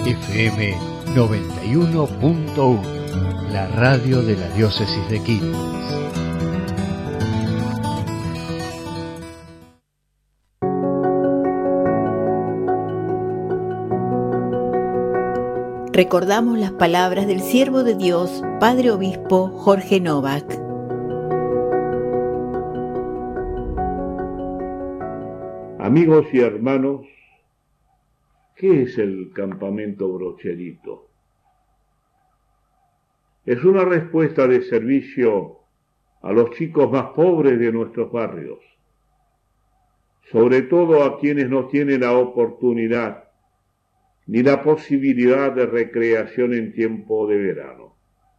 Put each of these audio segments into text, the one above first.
FM 91.1, la radio de la diócesis de Quilmes. Recordamos las palabras del siervo de Dios, Padre Obispo Jorge Novak. Amigos y hermanos, ¿qué es el campamento Brocherito? Es una respuesta de servicio a los chicos más pobres de nuestros barrios, sobre todo a quienes no tienen la oportunidad ni la posibilidad de recreación en tiempo de verano.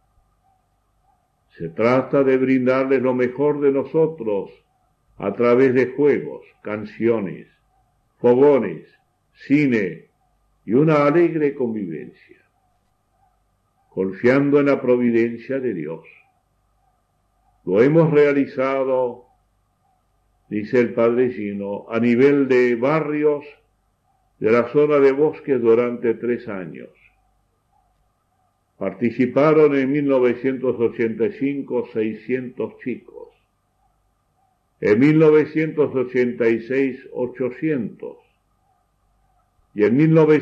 Se trata de brindarles lo mejor de nosotros a través de juegos, canciones, fogones, cine y una alegre convivencia, confiando en la providencia de Dios. Lo hemos realizado, dice el Padre Gino, a nivel de barrios de la zona de bosques durante 3 años. Participaron en 1985 600 chicos, en 1986 800 y en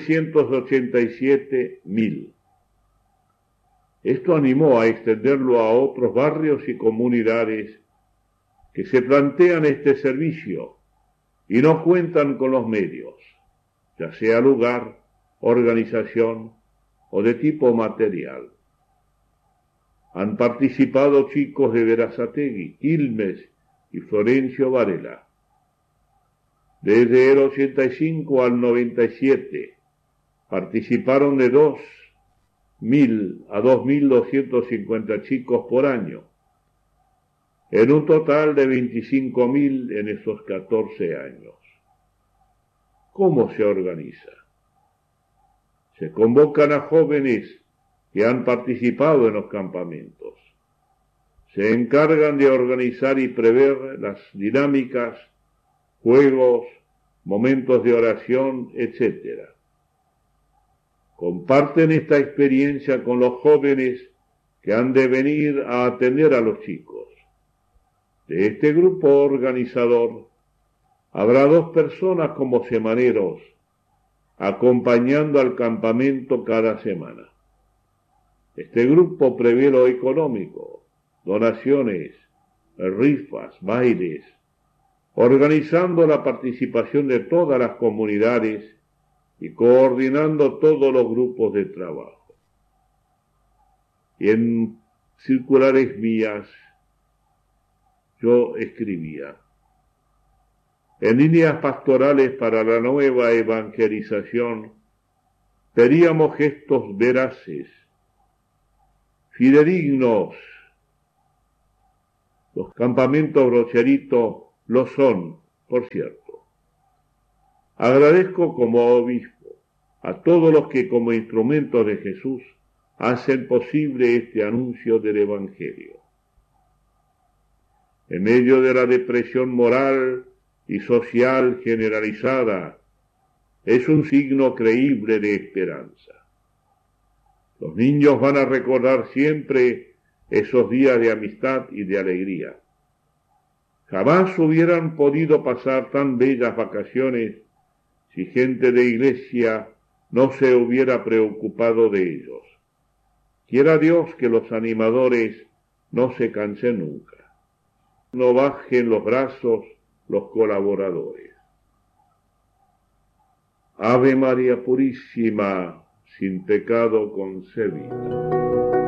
1987 1000. Esto animó a extenderlo a otros barrios y comunidades que se plantean este servicio y no cuentan con los medios, ya sea lugar, organización o de tipo material. Han participado chicos de Berazategui, Quilmes y Florencio Varela. Desde el 85 al 97 participaron de 2.000 a 2.250 chicos por año, en un total de 25.000 en esos 14 años. ¿Cómo se organiza? Se convocan a jóvenes que han participado en los campamentos. Se encargan de organizar y prever las dinámicas, juegos, momentos de oración, etc. Comparten esta experiencia con los jóvenes que han de venir a atender a los chicos. De este grupo organizador habrá 2 personas como semaneros, acompañando al campamento cada semana. Este grupo prevé lo económico, donaciones, rifas, bailes, organizando la participación de todas las comunidades y coordinando todos los grupos de trabajo. Y en circulares mías yo escribía: en líneas pastorales para la nueva evangelización, pedíamos gestos veraces, fidedignos. Los campamentos Brocherito lo son, por cierto. Agradezco como obispo a todos los que como instrumentos de Jesús hacen posible este anuncio del Evangelio. En medio de la depresión moral y social generalizada, es un signo creíble de esperanza. Los niños van a recordar siempre esos días de amistad y de alegría. Jamás hubieran podido pasar tan bellas vacaciones si gente de iglesia no se hubiera preocupado de ellos. Quiera Dios que los animadores no se cansen nunca. No bajen los brazos los colaboradores. Ave María Purísima, sin pecado concebida.